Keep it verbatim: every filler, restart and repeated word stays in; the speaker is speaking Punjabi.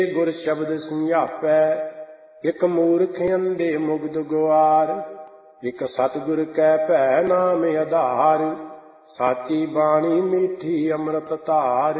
ਗੁਰ ਸ਼ਬਦ ਸਮਝਾਪੈ, ਇਕ ਮੂਰਖ ਅੰਧੇ ਮੁਗਧ ਗੁਆਰ। ਇਕ ਸਤਿਗੁਰ ਕੈ ਭੈ ਨਾਮ ਆਧਾਰ, ਸਾਚੀ ਬਾਣੀ ਮੀਠੀ ਅੰਮ੍ਰਿਤ ਧਾਰ।